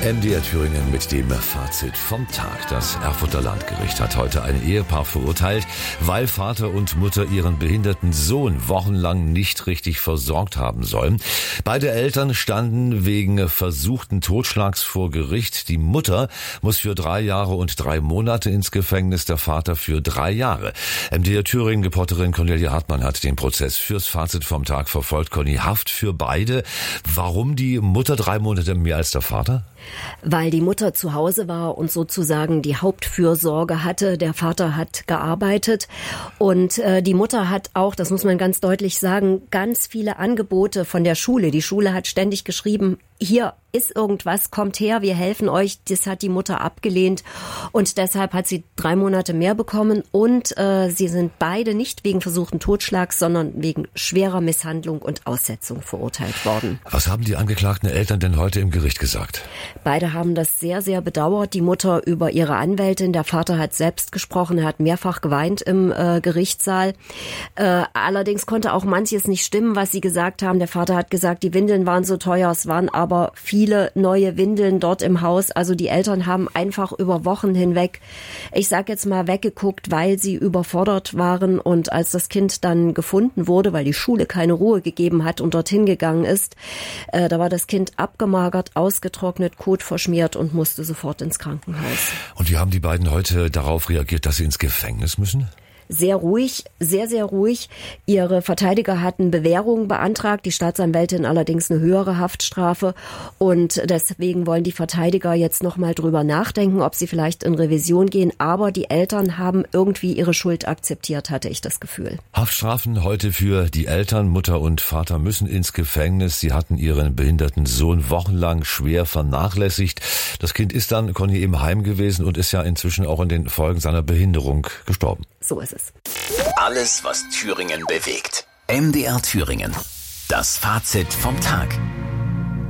MDR Thüringen mit dem Fazit vom Tag. Das Erfurter Landgericht hat heute ein Ehepaar verurteilt, weil Vater und Mutter ihren behinderten Sohn wochenlang nicht richtig versorgt haben sollen. Beide Eltern standen wegen versuchten Totschlags vor Gericht. Die Mutter muss für 3 Jahre und 3 Monate ins Gefängnis, der Vater für 3 Jahre. MDR Thüringen-Reporterin Cornelia Hartmann hat den Prozess fürs Fazit vom Tag verfolgt. Conny, Haft für beide. Warum die Mutter 3 Monate mehr als der Vater? Weil die Mutter zu Hause war und sozusagen die Hauptfürsorge hatte. Der Vater hat gearbeitet und die Mutter hat auch, das muss man ganz deutlich sagen, ganz viele Angebote von der Schule. Die Schule hat ständig geschrieben, hier ist irgendwas, kommt her, wir helfen euch. Das hat die Mutter abgelehnt und deshalb hat sie 3 Monate mehr bekommen und sie sind beide nicht wegen versuchten Totschlags, sondern wegen schwerer Misshandlung und Aussetzung verurteilt worden. Was haben die angeklagten Eltern denn heute im Gericht gesagt? Beide haben das sehr, sehr bedauert. Die Mutter über ihre Anwältin, der Vater hat selbst gesprochen, er hat mehrfach geweint im Gerichtssaal. Allerdings konnte auch manches nicht stimmen, was sie gesagt haben. Der Vater hat gesagt, die Windeln waren so teuer, es waren aber viele neue Windeln dort im Haus. Also die Eltern haben einfach über Wochen hinweg, ich sag jetzt mal, weggeguckt, weil sie überfordert waren. Und als das Kind dann gefunden wurde, weil die Schule keine Ruhe gegeben hat und dorthin gegangen ist, da war das Kind abgemagert, ausgetrocknet, Kot verschmiert und musste sofort ins Krankenhaus. Und wie haben die beiden heute darauf reagiert, dass sie ins Gefängnis müssen? Sehr ruhig, sehr, sehr ruhig. Ihre Verteidiger hatten Bewährung beantragt, die Staatsanwältin allerdings eine höhere Haftstrafe. Und deswegen wollen die Verteidiger jetzt nochmal drüber nachdenken, ob sie vielleicht in Revision gehen. Aber die Eltern haben irgendwie ihre Schuld akzeptiert, hatte ich das Gefühl. Haftstrafen heute für die Eltern. Mutter und Vater müssen ins Gefängnis. Sie hatten ihren behinderten Sohn wochenlang schwer vernachlässigt. Das Kind ist dann, Conny, im Heim gewesen und ist ja inzwischen auch in den Folgen seiner Behinderung gestorben. So ist es. Alles, was Thüringen bewegt. MDR Thüringen. Das Fazit vom Tag.